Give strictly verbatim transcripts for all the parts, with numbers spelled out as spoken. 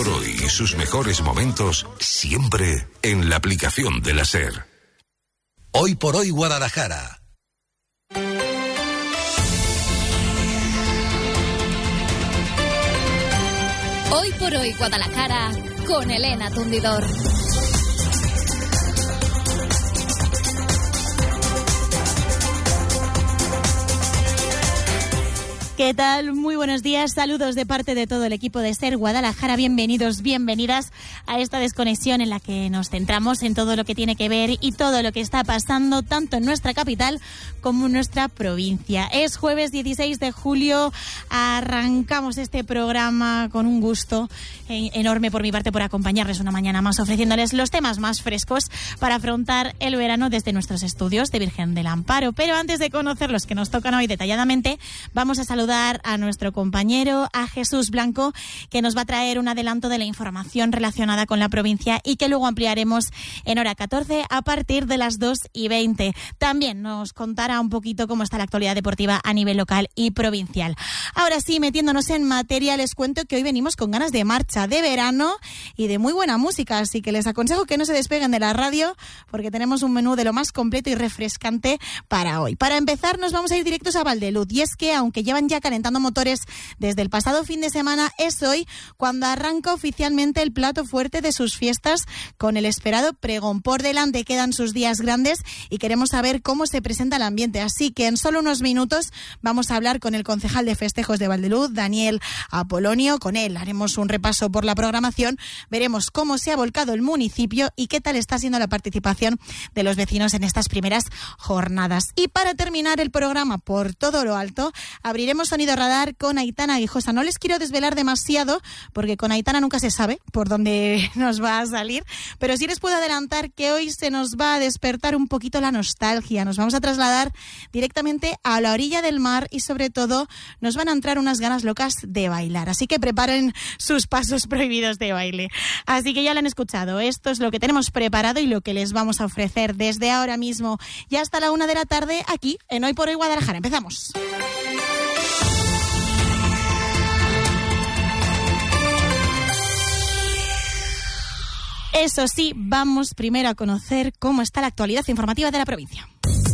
por hoy y sus mejores momentos siempre en la aplicación de la SER. Hoy por hoy Guadalajara. Hoy por hoy Guadalajara con Elena Tundidor. ¿Qué tal? Muy buenos días, saludos de parte de todo el equipo de SER Guadalajara, bienvenidos, bienvenidas a esta desconexión en la que nos centramos en todo lo que tiene que ver y todo lo que está pasando tanto en nuestra capital como en nuestra provincia. Es jueves dieciséis de julio, arrancamos este programa con un gusto enorme por mi parte por acompañarles una mañana más, ofreciéndoles los temas más frescos para afrontar el verano desde nuestros estudios de Virgen del Amparo. Pero antes de conocer los que nos tocan hoy detalladamente, vamos a saludar a nuestro compañero, a Jesús Blanco, que nos va a traer un adelanto de la información relacionada con la provincia y que luego ampliaremos en hora catorce a partir de las dos y veinte. También nos contará un poquito cómo está la actualidad deportiva a nivel local y provincial. Ahora sí, metiéndonos en materia, les cuento que hoy venimos con ganas de marcha, de verano y de muy buena música, así que les aconsejo que no se despeguen de la radio porque tenemos un menú de lo más completo y refrescante para hoy. Para empezar, nos vamos a ir directos a Valdeluz, y es que aunque llevan ya calentando motores desde el pasado fin de semana, es hoy cuando arranca oficialmente el plato fuerte de sus fiestas con el esperado pregón. Por delante quedan sus días grandes y queremos saber cómo se presenta el ambiente, así que en solo unos minutos vamos a hablar con el concejal de festejos de Valdeluz, Daniel Apolonio. Con él haremos un repaso por la programación, veremos cómo se ha volcado el municipio y qué tal está siendo la participación de los vecinos en estas primeras jornadas. Y para terminar el programa por todo lo alto, abriremos Sonido Radar con Aitana Guijosa. No les quiero desvelar demasiado porque con Aitana nunca se sabe por dónde nos va a salir, pero sí les puedo adelantar que hoy se nos va a despertar un poquito la nostalgia. Nos vamos a trasladar directamente a la orilla del mar y sobre todo nos van a entrar unas ganas locas de bailar. Así que preparen sus pasos prohibidos de baile. Así que ya lo han escuchado. Esto es lo que tenemos preparado y lo que les vamos a ofrecer desde ahora mismo y hasta la una de la tarde aquí en Hoy por Hoy Guadalajara. Empezamos. Eso sí, vamos primero a conocer cómo está la actualidad informativa de la provincia.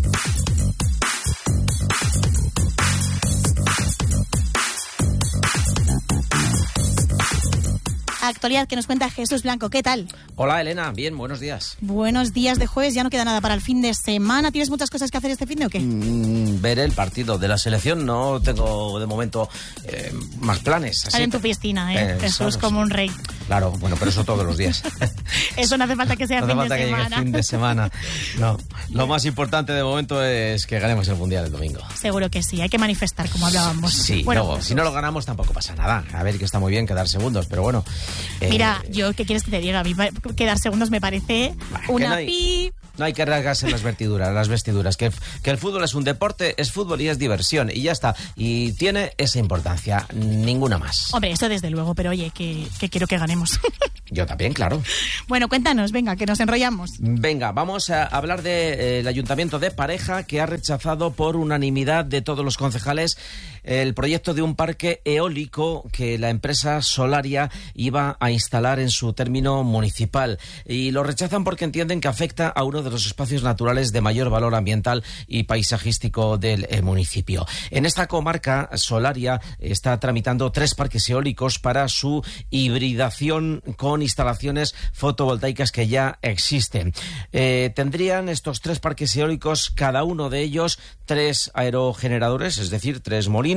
Actualidad que nos cuenta Jesús Blanco. ¿Qué tal? Hola, Elena. Bien, buenos días. Buenos días de jueves. Ya no queda nada para el fin de semana. ¿Tienes muchas cosas que hacer este fin de o qué? Mm, veré el partido de la selección. No tengo de momento eh, más planes. Estar en tu piscina, ¿eh? eh Jesús, como un rey. Claro, bueno, pero eso todos los días. Eso no hace falta que sea no fin hace falta de que semana. Llegue fin de semana. No. Lo más importante de momento es que ganemos el Mundial el domingo. Seguro que sí. Hay que manifestar, como hablábamos. Sí, bueno, luego, si no lo ganamos tampoco pasa nada. A ver, que está muy bien quedar segundos, pero bueno. Eh, Mira, yo, ¿qué quieres que te diga? A mí quedar segundos me parece bueno, una no hay, pi... No hay que rasgarse las vestiduras, las vestiduras. Que, que el fútbol es un deporte, es fútbol y es diversión. Y ya está. Y tiene esa importancia, ninguna más. Hombre, eso desde luego, pero oye, que, que quiero que ganemos. Yo también, claro. Bueno, cuéntanos, venga, que nos enrollamos. Venga, vamos a hablar del de, eh, Ayuntamiento de Pareja, que ha rechazado por unanimidad de todos los concejales el proyecto de un parque eólico que la empresa Solaria iba a instalar en su término municipal. Y lo rechazan porque entienden que afecta a uno de los espacios naturales de mayor valor ambiental y paisajístico del eh, municipio. En esta comarca, Solaria está tramitando tres parques eólicos para su hibridación con instalaciones fotovoltaicas que ya existen. Eh, tendrían estos tres parques eólicos, cada uno de ellos, tres aerogeneradores, es decir, tres molinos,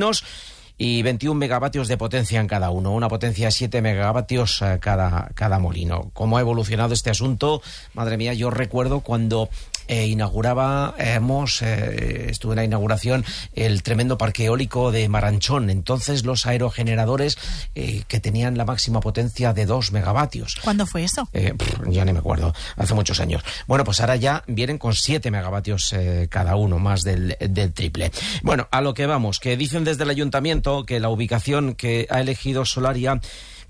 y veintiún megavatios de potencia en cada uno, una potencia de siete megavatios cada, cada molino. ¿Cómo ha evolucionado este asunto? Madre mía, yo recuerdo cuando eh, inaugurábamos, eh, estuve en la inauguración, el tremendo parque eólico de Maranchón. Entonces los aerogeneradores eh, que tenían la máxima potencia de dos megavatios. ¿Cuándo fue eso? Eh, pff, ya ni me acuerdo, hace muchos años. Bueno, pues ahora ya vienen con siete megavatios eh, cada uno, más del, del triple. Bueno, a lo que vamos, que dicen desde el ayuntamiento que la ubicación que ha elegido Solaria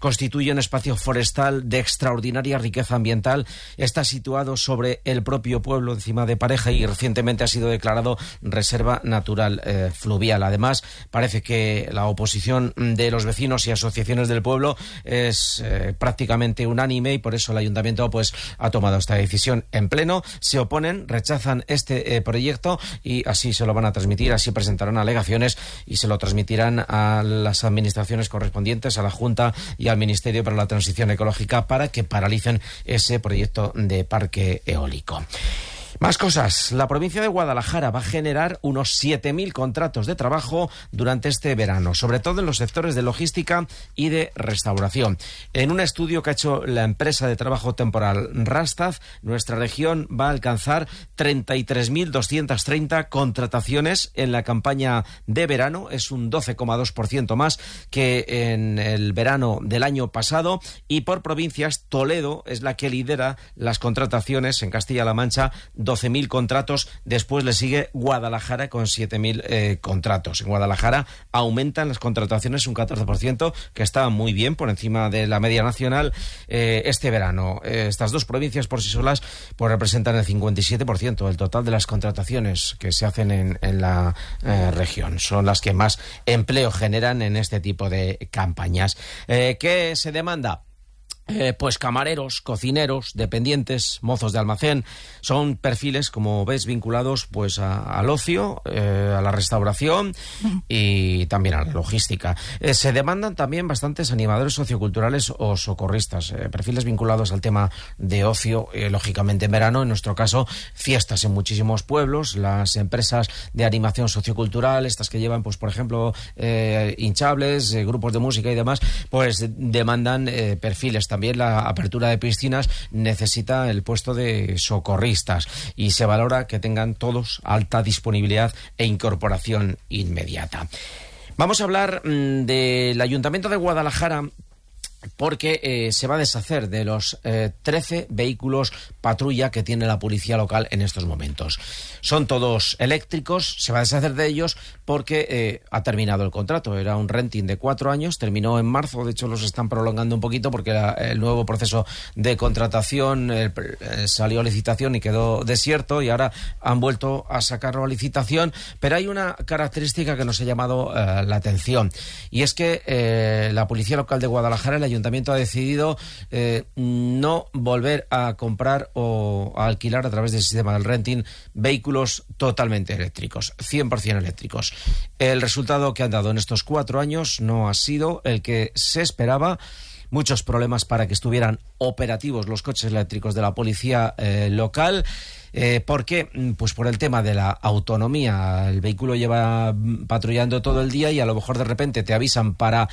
constituye un espacio forestal de extraordinaria riqueza ambiental. Está situado sobre el propio pueblo, encima de Pareja, y recientemente ha sido declarado reserva natural eh, fluvial. Además, parece que la oposición de los vecinos y asociaciones del pueblo es eh, prácticamente unánime, y por eso el ayuntamiento pues ha tomado esta decisión en pleno. Se oponen, rechazan este eh, proyecto, y así se lo van a transmitir, así presentarán alegaciones y se lo transmitirán a las administraciones correspondientes, a la Junta y al Ministerio para la Transición Ecológica, para que paralicen ese proyecto de parque eólico. Más cosas. La provincia de Guadalajara va a generar unos siete mil contratos de trabajo durante este verano, sobre todo en los sectores de logística y de restauración. En un estudio que ha hecho la empresa de trabajo temporal Rastad, nuestra región va a alcanzar treinta y tres mil doscientas treinta contrataciones en la campaña de verano. Es un doce coma dos por ciento más que en el verano del año pasado. Y por provincias, Toledo es la que lidera las contrataciones en Castilla-La Mancha, doce mil contratos. Después le sigue Guadalajara con siete mil eh, contratos. En Guadalajara aumentan las contrataciones un catorce por ciento, que está muy bien, por encima de la media nacional eh, este verano. Eh, estas dos provincias por sí solas pues representan el cincuenta y siete por ciento del total de las contrataciones que se hacen en, en la eh, región. Son las que más empleo generan en este tipo de campañas. Eh, ¿Qué se demanda? Eh, pues camareros, cocineros, dependientes, mozos de almacén. Son perfiles, como ves, vinculados pues a, al ocio, eh, a la restauración y también a la logística. Eh, se demandan también bastantes animadores socioculturales o socorristas, eh, perfiles vinculados al tema de ocio, eh, lógicamente en verano, en nuestro caso, fiestas en muchísimos pueblos. Las empresas de animación sociocultural, estas que llevan, pues por ejemplo, eh, hinchables, eh, grupos de música y demás, pues demandan eh, perfiles también. También la apertura de piscinas necesita el puesto de socorristas, y se valora que tengan todos alta disponibilidad e incorporación inmediata. Vamos a hablar mmm, del Ayuntamiento de Guadalajara, porque eh, se va a deshacer de los eh, trece vehículos patrulla que tiene la policía local en estos momentos. Son todos eléctricos, se va a deshacer de ellos porque eh, ha terminado el contrato. Era un renting de cuatro años, terminó en marzo, de hecho los están prolongando un poquito porque la, el nuevo proceso de contratación eh, eh, salió a licitación y quedó desierto, y ahora han vuelto a sacarlo a licitación. Pero hay una característica que nos ha llamado eh, la atención, y es que eh, la policía local de Guadalajara, el ayuntamiento ha decidido eh, no volver a comprar o a alquilar a través del sistema del renting vehículos totalmente eléctricos, cien por ciento eléctricos. El resultado que han dado en estos cuatro años no ha sido el que se esperaba. Muchos problemas para que estuvieran operativos los coches eléctricos de la policía eh, local. Eh, ¿Por qué? Pues por el tema de la autonomía. El vehículo lleva patrullando todo el día y a lo mejor de repente te avisan para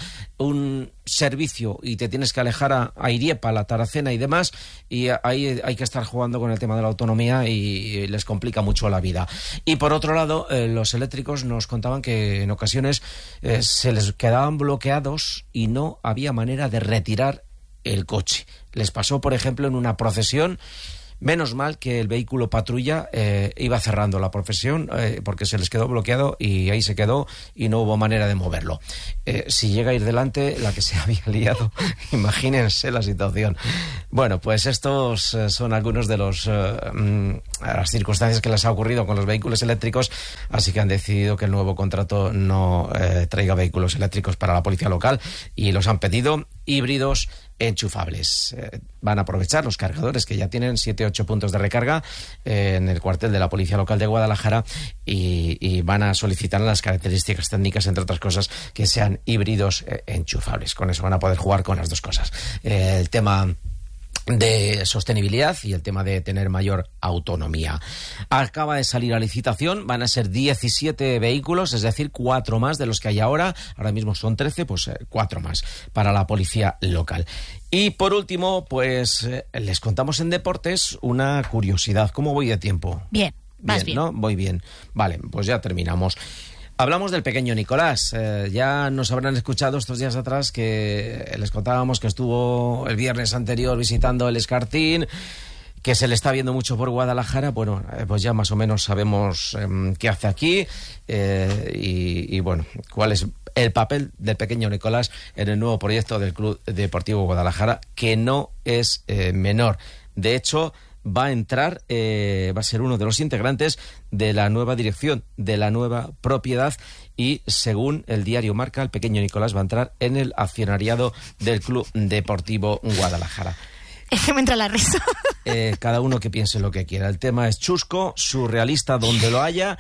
un servicio y te tienes que alejar a, a Iriepa, a la Taracena y demás, y ahí hay que estar jugando con el tema de la autonomía y les complica mucho la vida. Y por otro lado, eh, los eléctricos nos contaban que en ocasiones eh, se les quedaban bloqueados y no había manera de retirar el coche. Les pasó, por ejemplo, en una procesión. Menos mal que el vehículo patrulla eh, iba cerrando la procesión eh, porque se les quedó bloqueado y ahí se quedó y no hubo manera de moverlo. Eh, si llega a ir delante, la que se había liado, imagínense la situación. Bueno, pues estos eh, son algunos de los eh, las circunstancias que les ha ocurrido con los vehículos eléctricos, así que han decidido que el nuevo contrato no eh, traiga vehículos eléctricos para la policía local y los han pedido híbridos enchufables. Eh, van a aprovechar los cargadores que ya tienen siete ocho puntos de recarga eh, en el cuartel de la Policía Local de Guadalajara y, y van a solicitar las características técnicas, entre otras cosas, que sean híbridos eh, enchufables. Con eso van a poder jugar con las dos cosas. Eh, el tema de sostenibilidad y el tema de tener mayor autonomía. Acaba de salir a licitación, van a ser diecisiete vehículos, es decir, cuatro más de los que hay ahora. Ahora mismo son trece, pues eh, cuatro más para la policía local. Y por último, pues eh, les contamos en deportes una curiosidad. ¿Cómo voy de tiempo? Bien, vas bien, bien, ¿no? Voy bien. Vale, pues ya terminamos. Hablamos del pequeño Nicolás. Eh, ya nos habrán escuchado estos días atrás que les contábamos que estuvo el viernes anterior visitando el Escartín, que se le está viendo mucho por Guadalajara, bueno, pues ya más o menos sabemos eh, qué hace aquí eh, y, y, bueno, cuál es el papel del pequeño Nicolás en el nuevo proyecto del Club Deportivo Guadalajara, que no es eh, menor. De hecho, va a entrar, eh, va a ser uno de los integrantes de la nueva dirección, de la nueva propiedad, y según el diario Marca, el pequeño Nicolás va a entrar en el accionariado del Club Deportivo Guadalajara. Es que me entra la risa. Eh, cada uno que piense lo que quiera. El tema es chusco, surrealista donde lo haya,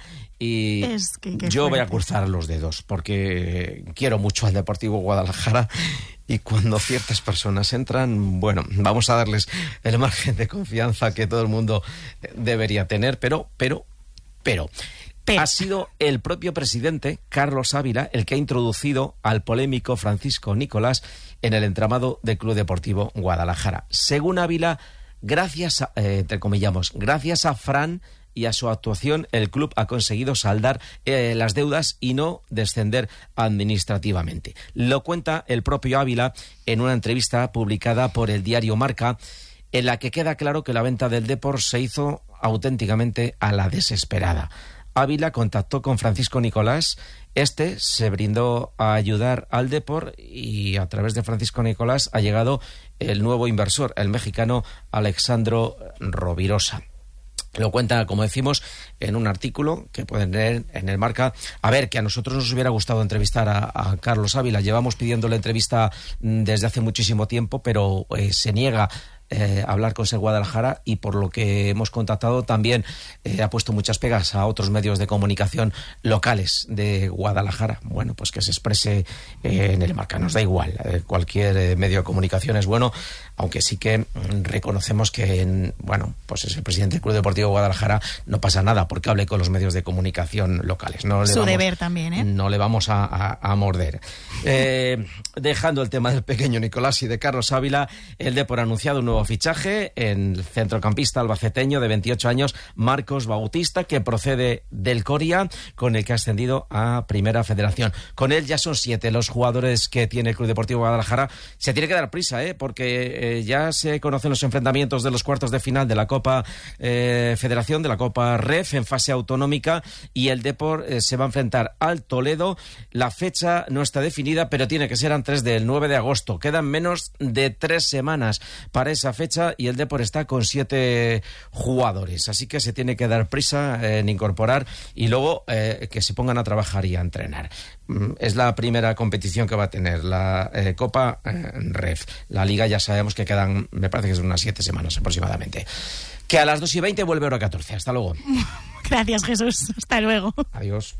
y es que, que yo fuerte. voy a cruzar los dedos porque quiero mucho al Deportivo Guadalajara, y cuando ciertas personas entran, bueno, vamos a darles el margen de confianza que todo el mundo debería tener, pero, pero, pero... Pero. Ha sido el propio presidente, Carlos Ávila, el que ha introducido al polémico Francisco Nicolás en el entramado del Club Deportivo Guadalajara. Según Ávila, gracias a, eh, entre comillamos, gracias a Fran y a su actuación, el club ha conseguido saldar eh, las deudas y no descender administrativamente. Lo cuenta el propio Ávila en una entrevista publicada por el diario Marca, en la que queda claro que la venta del Depor se hizo auténticamente a la desesperada. Ávila contactó con Francisco Nicolás, este se brindó a ayudar al Depor, y a través de Francisco Nicolás ha llegado el nuevo inversor, el mexicano Alexandro Rovirosa. Lo cuenta, como decimos, en un artículo que pueden leer en el Marca. A ver, que a nosotros nos hubiera gustado entrevistar a, a Carlos Ávila. Llevamos pidiendo la entrevista desde hace muchísimo tiempo, pero eh, se niega Eh, hablar con Ser Guadalajara, y por lo que hemos contactado también eh, ha puesto muchas pegas a otros medios de comunicación locales de Guadalajara. Bueno, pues que se exprese eh, en el Marca, nos da igual, eh, cualquier eh, medio de comunicación es bueno, aunque sí que mm, reconocemos que en, bueno, pues es el presidente del Club Deportivo Guadalajara, no pasa nada porque hable con los medios de comunicación locales. No le Su vamos, deber también, ¿eh? No le vamos a, a, a morder. Eh, dejando el tema del pequeño Nicolás y de Carlos Ávila, el Depor ha anunciado un nuevo fichaje en el centrocampista albaceteño de veintiocho años, Marcos Bautista, que procede del Coria, con el que ha ascendido a Primera Federación. Con él ya son siete los jugadores que tiene el Club Deportivo Guadalajara. Se tiene que dar prisa, ¿eh? porque eh, ya se conocen los enfrentamientos de los cuartos de final de la Copa eh, Federación, de la Copa Ref en fase autonómica, y el Depor eh, se va a enfrentar al Toledo. La fecha no está definida, pero tiene que ser antes del nueve de agosto. Quedan menos de tres semanas para esa fecha y el Depor está con siete jugadores, así que se tiene que dar prisa en incorporar y luego eh, que se pongan a trabajar y a entrenar. Es la primera competición que va a tener la eh, Copa eh, Ref. La Liga ya sabemos que quedan, me parece que son unas siete semanas aproximadamente. Que a las dos y veinte vuelve hora catorce. Hasta luego. Gracias, Jesús. Hasta luego. Adiós.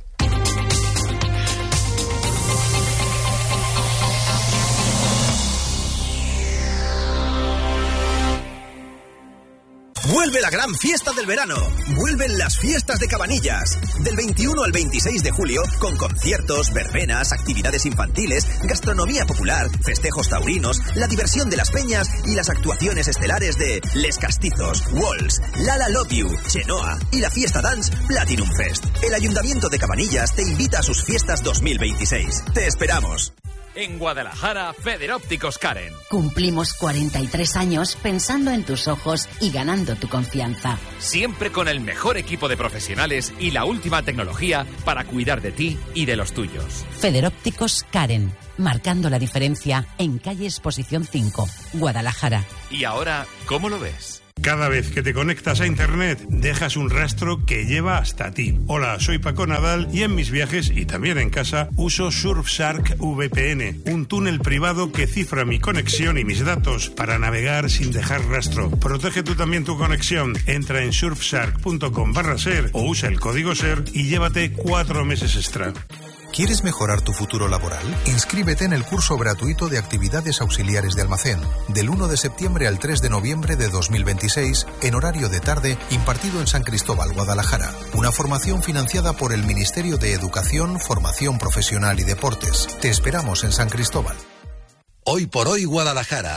Vuelve la gran fiesta del verano. Vuelven las fiestas de Cabanillas. Del veintiuno al veintiséis de julio, con conciertos, verbenas, actividades infantiles, gastronomía popular, festejos taurinos, la diversión de las peñas y las actuaciones estelares de Les Castizos, Walls, Lala Love You, Chenoa y la fiesta dance Platinum Fest. El Ayuntamiento de Cabanillas te invita a sus fiestas dos mil veintiséis. ¡Te esperamos! En Guadalajara, Federópticos Karen. Cumplimos cuarenta y tres años pensando en tus ojos y ganando tu confianza. Siempre con el mejor equipo de profesionales y la última tecnología para cuidar de ti y de los tuyos. Federópticos Karen, marcando la diferencia en calle Exposición cinco, Guadalajara. ¿Y ahora cómo lo ves? Cada vez que te conectas a Internet, dejas un rastro que lleva hasta ti. Hola, soy Paco Nadal y en mis viajes y también en casa uso Surfshark V P N, un túnel privado que cifra mi conexión y mis datos para navegar sin dejar rastro. Protege tú también tu conexión. Entra en surfshark punto com barra ser o usa el código SER y llévate cuatro meses extra. ¿Quieres mejorar tu futuro laboral? Inscríbete en el curso gratuito de actividades auxiliares de almacén, del uno de septiembre al tres de noviembre de dos mil veintiséis, en horario de tarde, impartido en San Cristóbal, Guadalajara. Una formación financiada por el Ministerio de Educación, Formación Profesional y Deportes. Te esperamos en San Cristóbal. Hoy por hoy Guadalajara.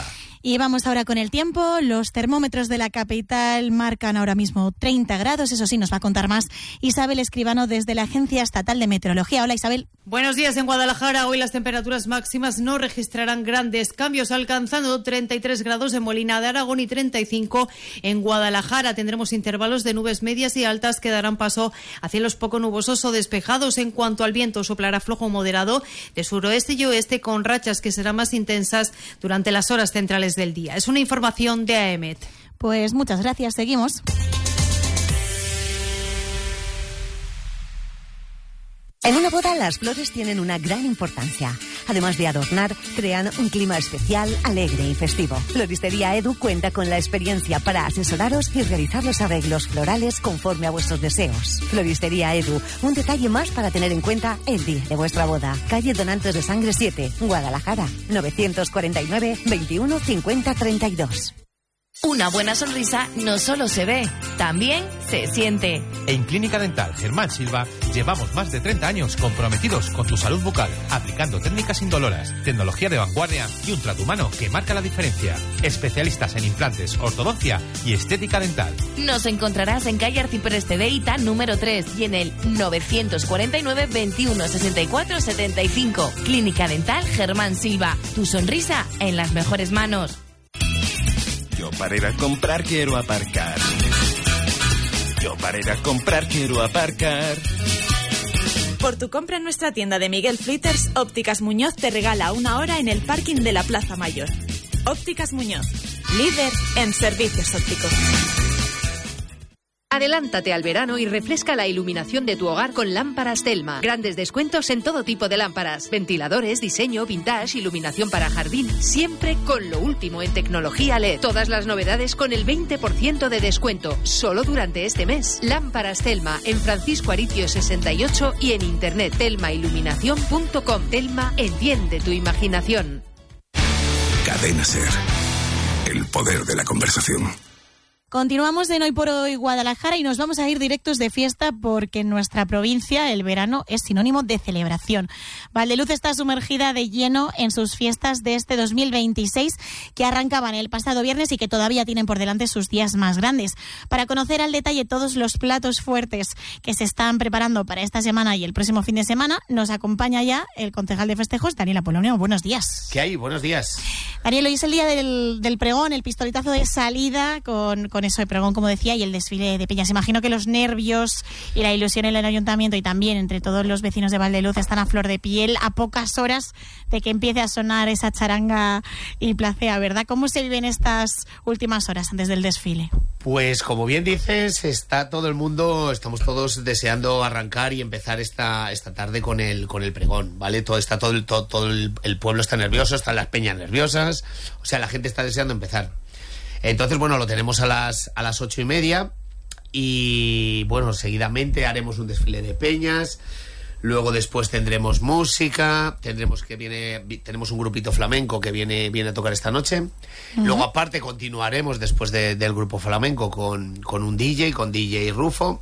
Y vamos ahora con el tiempo. Los termómetros de la capital marcan ahora mismo treinta grados. Eso sí, nos va a contar más Isabel Escribano desde la Agencia Estatal de Meteorología. Hola, Isabel. Buenos días. En Guadalajara hoy las temperaturas máximas no registrarán grandes cambios, alcanzando treinta y tres grados en Molina de Aragón y treinta y cinco en Guadalajara. Tendremos intervalos de nubes medias y altas que darán paso a cielos poco nubosos o despejados. En cuanto al viento, soplará flojo moderado de suroeste y oeste con rachas que serán más intensas durante las horas centrales del día. Es una información de AEMET. Pues muchas gracias. Seguimos. En una boda las flores tienen una gran importancia. Además de adornar, crean un clima especial, alegre y festivo. Floristería Edu cuenta con la experiencia para asesoraros y realizar los arreglos florales conforme a vuestros deseos. Floristería Edu, un detalle más para tener en cuenta el día de vuestra boda. Calle Donantes de Sangre siete, Guadalajara, novecientos cuarenta y nueve, veintiuno, cincuenta, treinta y dos. Una buena sonrisa no solo se ve, también se siente. En Clínica Dental Germán Silva llevamos más de treinta años comprometidos con tu salud bucal, aplicando técnicas indoloras, tecnología de vanguardia y un trato humano que marca la diferencia. Especialistas en implantes, ortodoncia y estética dental. Nos encontrarás en calle Arcipreste de Ita número tres y en el novecientos cuarenta y nueve, veintiuno, sesenta y cuatro, setenta y cinco. Clínica Dental Germán Silva. Tu sonrisa en las mejores manos. Yo para ir a comprar quiero aparcar. Yo para ir a comprar quiero aparcar. Por tu compra en nuestra tienda de Miguel Flitters, Ópticas Muñoz te regala una hora en el parking de la Plaza Mayor. Ópticas Muñoz, líder en servicios ópticos. Adelántate al verano y refresca la iluminación de tu hogar con lámparas Telma. Grandes descuentos en todo tipo de lámparas. Ventiladores, diseño, vintage, iluminación para jardín. Siempre con lo último en tecnología L E D. Todas las novedades con el veinte por ciento de descuento. Solo durante este mes. Lámparas Telma en Francisco Aricio sesenta y ocho y en internet telma iluminación punto com. Telma, enciende tu imaginación. Cadena Ser. El poder de la conversación. Continuamos en Hoy por Hoy Guadalajara y nos vamos a ir directos de fiesta porque en nuestra provincia el verano es sinónimo de celebración. Valdeluz está sumergida de lleno en sus fiestas de este dos mil veintiséis que arrancaban el pasado viernes y que todavía tienen por delante sus días más grandes. Para conocer al detalle todos los platos fuertes que se están preparando para esta semana y el próximo fin de semana, nos acompaña ya el concejal de festejos, Daniel Apolonio. Buenos días. ¿Qué hay? Buenos días. Daniel, hoy es el día del, del pregón, el pistoletazo de salida con, con eso de pregón, como decía, y el desfile de peñas. Imagino que los nervios y la ilusión en el ayuntamiento y también entre todos los vecinos de Valdeluz están a flor de piel a pocas horas de que empiece a sonar esa charanga y placea, ¿verdad? ¿Cómo se viven estas últimas horas antes del desfile? Pues como bien dices, está todo el mundo, estamos todos deseando arrancar y empezar esta esta tarde con el con el pregón, ¿vale? Todo está todo el todo, todo el, el pueblo está nervioso, están las peñas nerviosas, o sea, la gente está deseando empezar. Entonces, bueno, lo tenemos a las a las ocho y media y, bueno, seguidamente haremos un desfile de peñas. Luego después tendremos música, tendremos que viene tenemos un grupito flamenco que viene viene a tocar esta noche. Uh-huh. Luego aparte continuaremos después de, del grupo flamenco con, con un D J, con D J Rufo.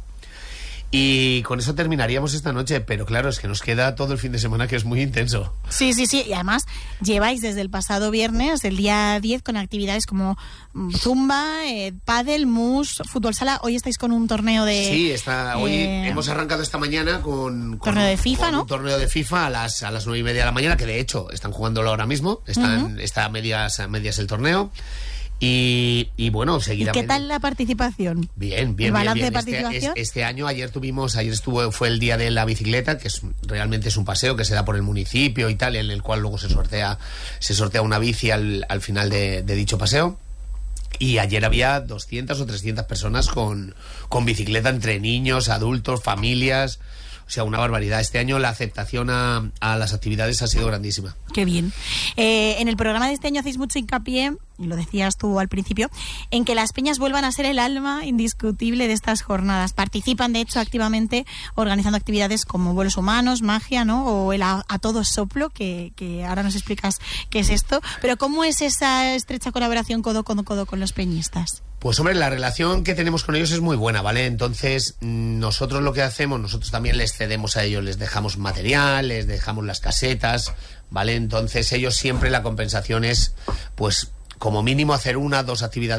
Y con eso terminaríamos esta noche, pero claro, es que nos queda todo el fin de semana que es muy intenso. Sí, sí, sí, y además lleváis desde el pasado viernes, el día diez, con actividades como zumba, eh, pádel, mus, fútbol sala. Hoy estáis con un torneo de... Sí, está, hoy eh, hemos arrancado esta mañana con... con torneo de FIFA, con ¿no? Un torneo de FIFA a las, a las nueve y media de la mañana, que de hecho están jugándolo ahora mismo, están, uh-huh. está a medias, a medias el torneo. Y, y bueno, seguidamente. ¿Y qué tal la participación? Bien, bien, ¿El balance bien, bien. de participación? Este, este año, ayer tuvimos, ayer estuvo, fue el día de la bicicleta, que es realmente es un paseo que se da por el municipio y tal, en el cual luego se sortea, se sortea una bici al, al final de, de dicho paseo. Y ayer había doscientas o trescientas personas con, con bicicleta, entre niños, adultos, familias. O sea, una barbaridad. Este año la aceptación a, a las actividades ha sido grandísima. Qué bien. Eh, en el programa de este año hacéis mucho hincapié, y lo decías tú al principio, en que las peñas vuelvan a ser el alma indiscutible de estas jornadas. Participan, de hecho, activamente organizando actividades como vuelos humanos, magia, ¿no? O el a, a todo soplo, que, que ahora nos explicas qué es esto. Pero ¿cómo es esa estrecha colaboración codo con codo con los peñistas? Pues hombre, la relación que tenemos con ellos es muy buena, ¿vale? Entonces, nosotros lo que hacemos, nosotros también les cedemos a ellos, les dejamos material, les dejamos las casetas, ¿vale? Entonces, ellos siempre la compensación es, pues, como mínimo hacer una, dos actividades